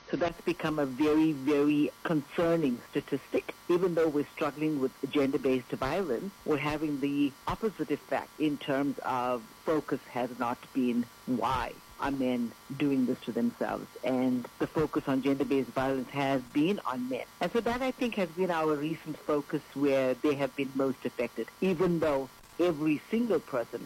So that's become a very, very concerning statistic. Even though we're struggling with gender-based violence, we're having the opposite effect in terms of focus has not been why are men doing this to themselves, and the focus on gender-based violence has been on men. And so that, I think, has been our recent focus where they have been most affected, even though every single person